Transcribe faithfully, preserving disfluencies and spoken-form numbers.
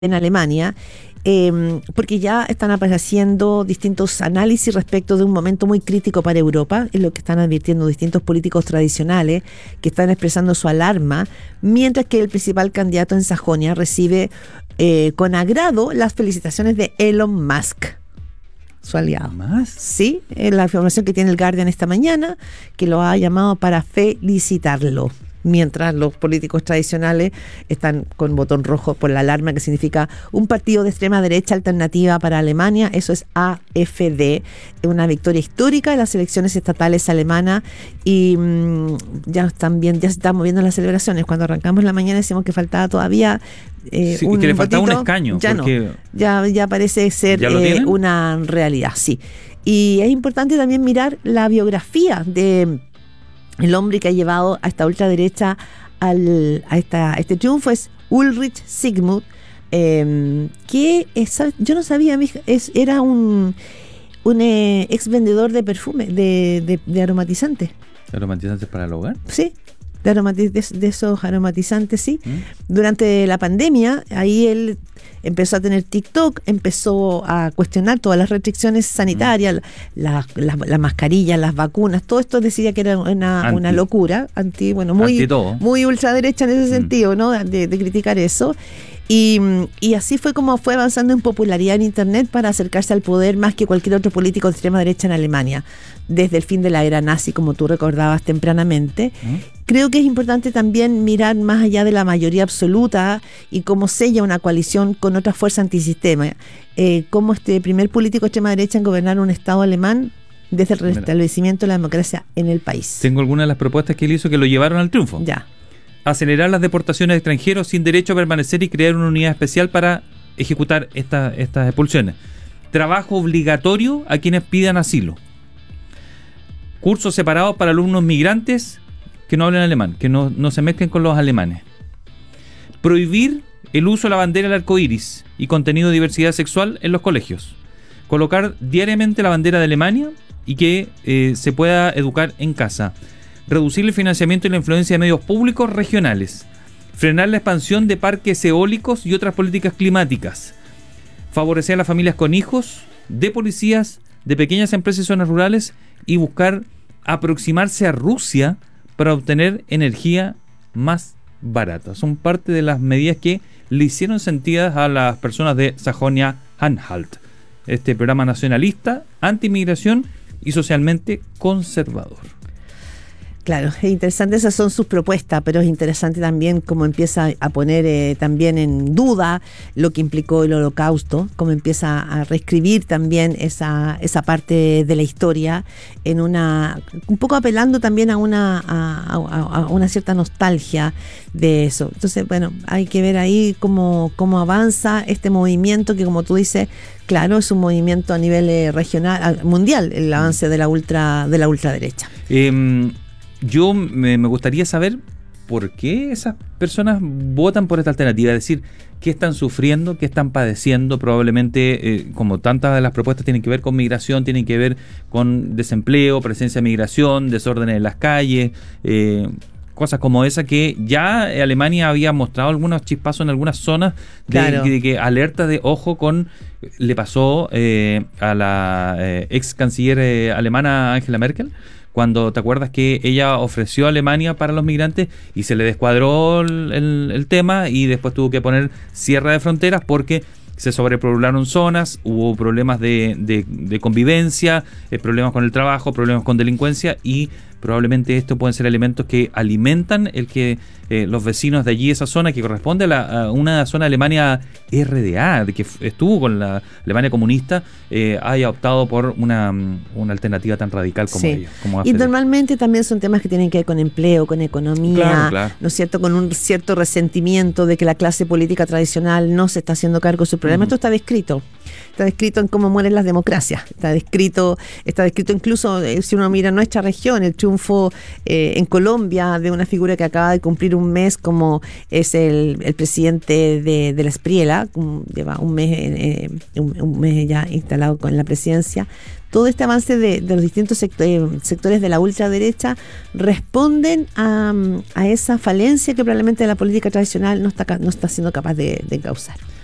en Alemania, eh, porque ya están apareciendo distintos análisis respecto de un momento muy crítico para Europa, es lo que están advirtiendo distintos políticos tradicionales que están expresando su alarma, mientras que el principal candidato en Sajonia recibe eh, con agrado las felicitaciones de Elon Musk, su aliado. ¿Más? Sí, es la información que tiene el Guardian esta mañana, que lo ha llamado para felicitarlo. Mientras los políticos tradicionales están con botón rojo por la alarma, que significa un partido de extrema derecha alternativa para Alemania. Eso es A F D, una victoria histórica en las elecciones estatales alemanas, y mmm, ya están bien, ya se están moviendo las celebraciones. Cuando arrancamos la mañana decimos que faltaba todavía eh, sí, un que le faltaba votito. un escaño. Ya no, ya, ya parece ser eh, una realidad, sí. Y es importante también mirar la biografía de el hombre que ha llevado a esta ultraderecha al, a, esta, a este triunfo. Es Ulrich Sigmund, eh, que es, yo no sabía, es, era un, un eh, ex vendedor de perfume, de, de, de aromatizantes. ¿Aromatizantes para el hogar? Sí, de, aromatiz, de, de esos aromatizantes, sí. ¿Mm? Durante la pandemia, ahí él empezó a tener TikTok, empezó a cuestionar todas las restricciones sanitarias, mm. las la, la mascarillas, las vacunas, todo esto decía que era una, una locura, anti, bueno, muy, anti muy ultraderecha en ese mm. sentido, ¿no? De, de criticar eso. Y, y así fue como fue avanzando en popularidad en Internet para acercarse al poder más que cualquier otro político de extrema derecha en Alemania, desde el fin de la era nazi, como tú recordabas tempranamente. ¿Mm? Creo que es importante también mirar más allá de la mayoría absoluta y cómo sella una coalición con otras fuerzas antisistema. Eh, cómo este primer político de extrema derecha en gobernar un Estado alemán desde el restablecimiento de la democracia en el país. Tengo algunas de las propuestas que él hizo que lo llevaron al triunfo. Ya. Acelerar las deportaciones de extranjeros sin derecho a permanecer y crear una unidad especial para ejecutar esta, estas expulsiones. Trabajo obligatorio a quienes pidan asilo. Cursos separados para alumnos migrantes que no hablen alemán, que no, no se mezclen con los alemanes. Prohibir el uso de la bandera del arco iris y contenido de diversidad sexual en los colegios. Colocar diariamente la bandera de Alemania y que eh, se pueda educar en casa. Reducir el financiamiento y la influencia de medios públicos regionales, frenar la expansión de parques eólicos y otras políticas climáticas, favorecer a las familias con hijos, de policías, de pequeñas empresas y zonas rurales, y buscar aproximarse a Rusia para obtener energía más barata. Son parte de las medidas que le hicieron sentidas a las personas de Sajonia-Anhalt, este programa nacionalista, anti-inmigración y socialmente conservador. Claro, es interesante, esas son sus propuestas, pero es interesante también cómo empieza a poner eh, también en duda lo que implicó el Holocausto, cómo empieza a reescribir también esa esa parte de la historia, en una un poco apelando también a una a, a, a una cierta nostalgia de eso. Entonces, bueno, hay que ver ahí cómo cómo avanza este movimiento que, como tú dices, claro, es un movimiento a nivel eh, regional, mundial, el avance de la ultra de la ultraderecha. Eh, Yo me, me gustaría saber por qué esas personas votan por esta alternativa, es decir, qué están sufriendo, qué están padeciendo. Probablemente, eh, como tantas de las propuestas tienen que ver con migración, tienen que ver con desempleo, presencia de migración, desórdenes en las calles, eh, cosas como esa que ya Alemania había mostrado algunos chispazos en algunas zonas de, claro. de, de que alerta de ojo con, le pasó eh, a la eh, ex canciller eh, alemana Angela Merkel, cuando te acuerdas que ella ofreció a Alemania para los migrantes y se le descuadró el, el, el tema, y después tuvo que poner cierre de fronteras porque se sobrepoblaron zonas, hubo problemas de, de, de convivencia, eh, problemas con el trabajo, problemas con delincuencia, y probablemente estos pueden ser elementos que alimentan el que eh, los vecinos de allí, esa zona que corresponde a, la, a una zona de Alemania R D A, de que estuvo con la Alemania comunista, eh, haya optado por una, una alternativa tan radical como sí. ellos. Como y normalmente también son temas que tienen que ver con empleo, con economía, claro, claro. ¿no es cierto? Con un cierto resentimiento de que la clase política tradicional no se está haciendo cargo de su problema. Uh-huh. Esto está descrito. Está descrito en cómo mueren las democracias. Está descrito, está descrito incluso, eh, si uno mira nuestra región, el triunfo eh, en Colombia de una figura que acaba de cumplir un mes, como es el, el presidente de, de la Espriela, um, lleva un mes, eh, un, un mes ya instalado con la presidencia. Todo este avance de, de los distintos sectores, sectores de la ultraderecha responden a, a esa falencia que probablemente la política tradicional no está, no está siendo capaz de, de causar.